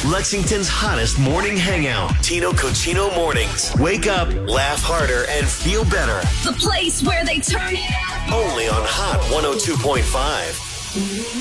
Lexington's hottest morning hangout. Tino Cochino Mornings. Wake up, laugh harder, and feel better. The place where they turn it up. Only on Hot 102.5.